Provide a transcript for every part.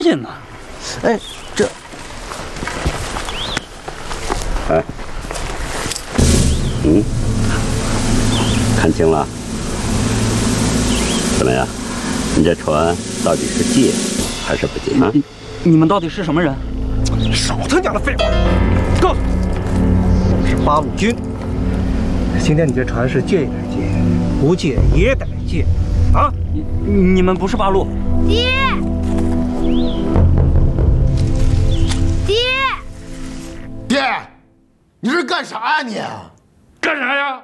信呢？ 哎，这， 哎，看清了，怎么样？你这船到底是借还是不借啊？ 你们到底是什么人？ 少他娘的废话！告诉你，我是八路军。今天你这船是借也得借，不借也得借，啊！ 你们不是八路？ 爹， 爹，你是干啥呀你？ 干啥呀？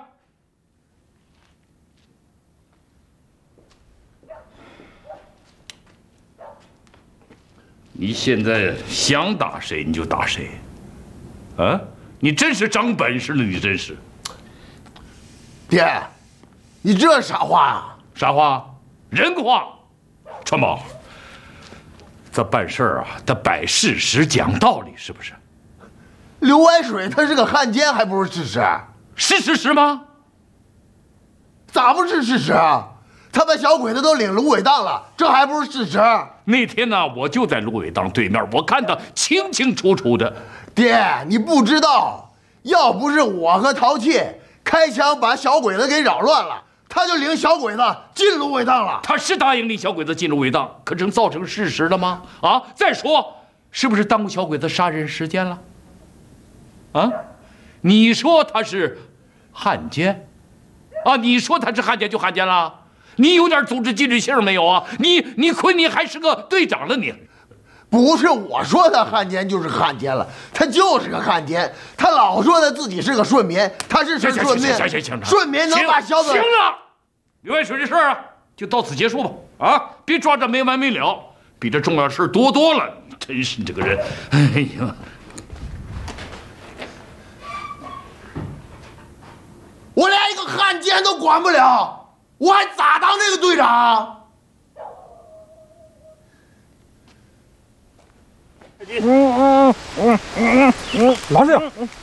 你现在想打谁你就打谁，啊？你真是长本事了，你真是。 爹，你这啥话呀？ 啥话？人话。川宝，这办事儿啊，得摆事实、讲道理，是不是？ 刘歪水他是个汉奸，还不是事实？ 是事实吗？ 咋不是事实啊？他把小鬼子都领芦苇荡了，这还不是事实？ 那天呢，我就在芦苇荡对面，我看得清清楚楚的。 爹，你不知道，要不是我和淘气开枪把小鬼子给扰乱了，他就领小鬼子进芦苇荡了。 他是答应领小鬼子进芦苇荡，可能造成事实了吗？啊！再说，是不是耽误小鬼子杀人时间了？啊！你说他是汉奸，啊！你说他是汉奸就汉奸了？你有点组织纪律性没有啊？你亏你还是个队长了你。 不是我说他汉奸就是汉奸了，他就是个汉奸。他老说他自己是个顺民，他是顺民， 行， 顺民能把小鬼行了，刘爱水这事儿啊，就到此结束吧。啊，别抓着没完没了，比这重要事多多了。真是你这个人，哎呀！ 我连一个汉奸都管不了，我还咋当这个队长？ 老实点。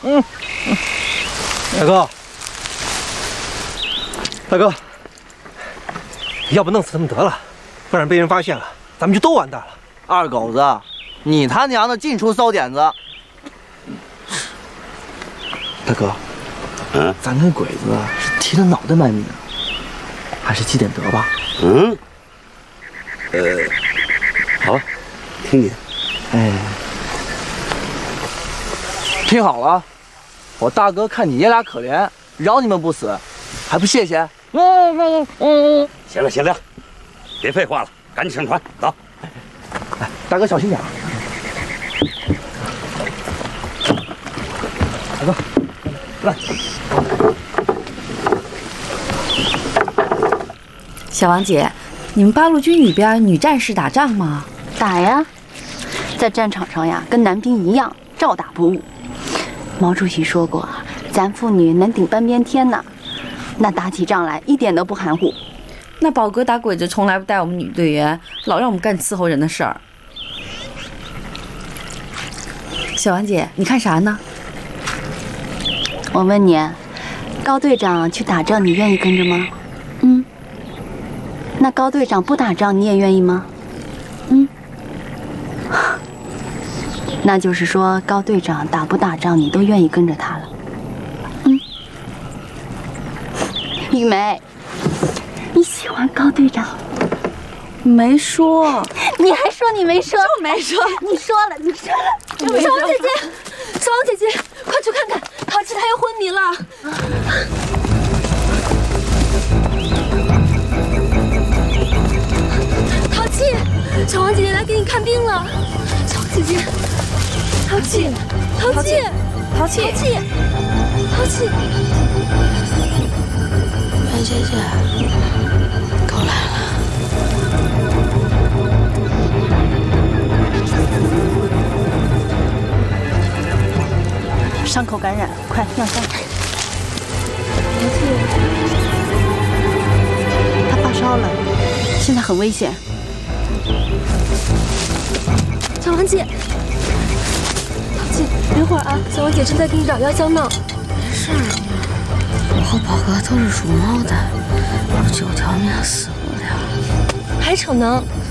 大哥，要不弄死他们得了，不然被人发现了，咱们就都完蛋了。 二狗子，你他娘的净出馊点子！大哥，咱跟鬼子是提着脑袋卖命，还是积点德吧？ 好吧，听你的。 哎，听好了，我大哥看你爷俩可怜，饶你们不死，还不谢谢？ 行了，别废话了，赶紧上船，走。 哎，大哥小心点。大哥，来。 小王姐，你们八路军里边女战士打仗吗？ 打呀，在战场上呀，跟男兵一样，照打不误。毛主席说过啊，咱妇女能顶半边天呢，那打起仗来一点都不含糊。 那宝哥打鬼子从来不带我们女队员，老让我们干伺候人的事儿。小王姐，你看啥呢？ 我问你，高队长去打仗，你愿意跟着吗？那高队长不打仗，你也愿意吗？那就是说，高队长打不打仗，你都愿意跟着他了。玉梅，你喜欢高队长？ 没说。 你还说你没说？ 就没说。 你说了，你说了。 小王姐姐，小王姐姐，快去看看，淘气他要昏迷了。淘气，小王姐姐来给你看病了。小王姐姐，淘气，淘气，淘气，淘气。袁姐姐，狗来了。 伤口感染，快尿箱。他发烧了，现在很危险。 小王姐，淘气，等会儿啊，小王姐正在给你找药箱呢。 没事儿，我和宝哥都是属猫的，有9条命死不了。 还逞能，